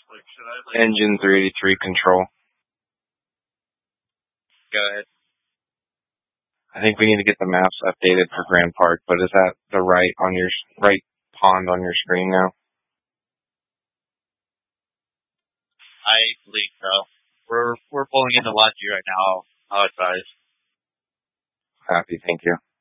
Engine 383 control. Go ahead. I think we need to get the maps updated for Grand Park, but is that the right pond on your screen now? I believe so. We're pulling into Launch right now. I'll advise. Happy, thank you.